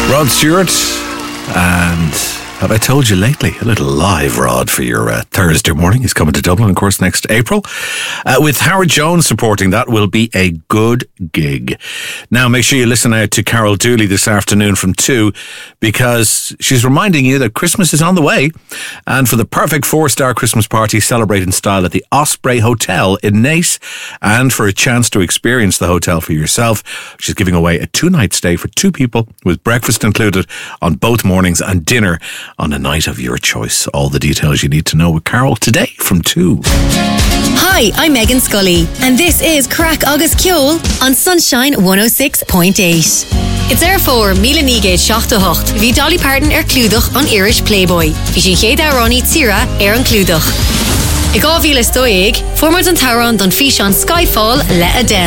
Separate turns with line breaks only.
Rod Stewart, and have I told you lately? A little live Rod for your Thursday morning. He's coming to Dublin, of course, next April. With Howard Jones supporting, that will be a good gig. Now, make sure you listen out to Carol Dooley this afternoon from 2, because she's reminding you that Christmas is on the way. And for the perfect 4-star Christmas party, celebrate in style at the Osprey Hotel in Naas. And for a chance to experience the hotel for yourself, she's giving away a 2-night stay for 2 people with breakfast included on both mornings and dinner on a night of your choice. All the details you need to know with Carol today from 2.
Hi, I'm Megan Scully, and this is Crack August Kjol on Sunshine 106.8. It's therefore Milanigate Shachtahocht, Vi Dolly Parton Clúdach on Irish Playboy. Vi sin chéad Ronnie Tira an Clúdach. I gá bhíle stoig, formad an Taran don Fish on Skyfall le Adele.